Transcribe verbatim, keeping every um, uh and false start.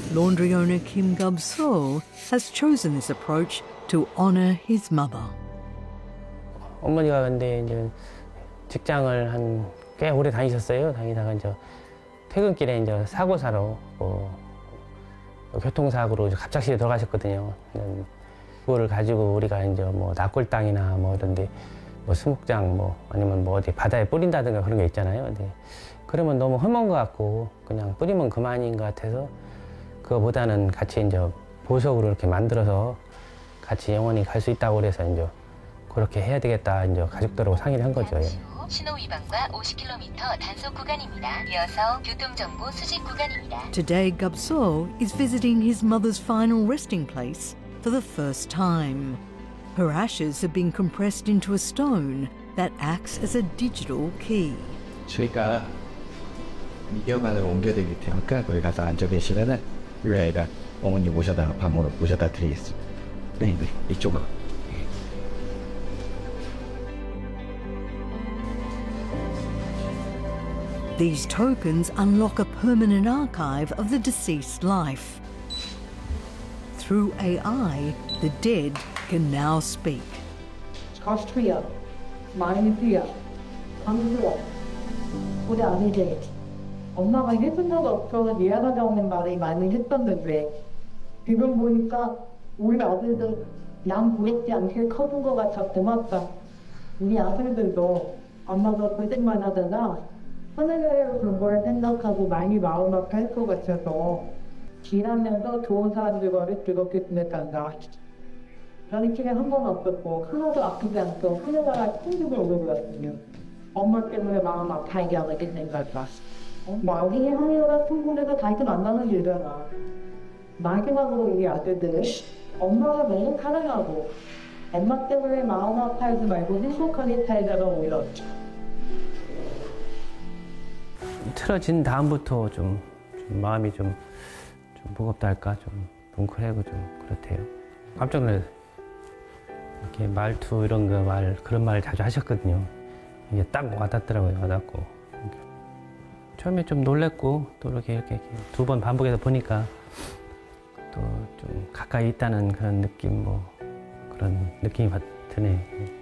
laundry owner Kim Gub-soo has chosen this approach to honour his mother. 어머니가 근데 이제 직장을 한 꽤 오래 다니셨어요. 다니다가 이제 퇴근길에 이제 사고 사러 뭐 교통사고로 갑작스레 돌아가셨거든요. 그거를 가지고 우리가 이제 뭐 납골당이나 뭐 이런데 뭐 수목장 뭐 아니면 뭐 어디 바다에 뿌린다든가 그런 게 있잖아요. 근데 그러면 너무 험한 것 같고 그냥 뿌리면 그만인 것 같아서 그거보다는 같이 이제 보석으로 이렇게 만들어서 같이 영원히 갈 수 있다고 그래서 이제 그렇게 해야 되겠다 이제 가족들하고 상의를 한 거죠. 예. 신호 위반과 오십 킬로미터 단속 구간입니다. 이어서 교통정보 수집 구간입니다. Today, Gub-soo is visiting his mother's final resting place for the first time. Her ashes have been compressed into a stone that acts as a digital key. 저희가 미디어관으로 옮겨야 되기 때문에 거기 가서 앉아 계시면은 우리 아이가 어머니 모셔다 밥 먹으러 모셔다 드리겠습니다. 네, 네, 이쪽으로. These tokens unlock a permanent archive of the deceased life. Through A I, the dead can now speak. Austria, 마이니피아, 한국, 우리 아들들. 엄마가 해본 적 없어서 미안하다는 말을 많이 했었는데 지금 보니까 우리 아들들 양 부럽지 않게 커진 것 같아 고맙다. 우리 아들들도 엄마가 고생만 하다가 하늘을 그걸 생각하고 많이 마음 아파할 것 같아서 지나면서 좋은 사람들과를 즐겁게 지냈단다. 저는 집에 한 번 없었고 하나도 아프지 않고 하늘나라 친구를 오는 것 같으며 엄마 때문에 마음 아파하게 하게 생각다. 마음이 하늘나라 친구들과 다시 만나는 일이잖아. 마지막으로 우리 아들들은 엄마가 너무 사랑하고 엄마 때문에 마음 아파하지 말고 행복하게 살다가 오히려 틀어진 다음부터 좀, 좀 마음이 좀, 좀 무겁다 할까 좀 뭉클하고 좀 그렇대요. 깜짝 놀랐어요. 이렇게 말투 이런 거 말 그런 말 자주 하셨거든요. 이게 딱 와닿더라고요. 와닿고 처음에 좀 놀랬고 또 이렇게 이렇게 두 번 반복해서 보니까 또 좀 가까이 있다는 그런 느낌 뭐 그런 느낌이 드네.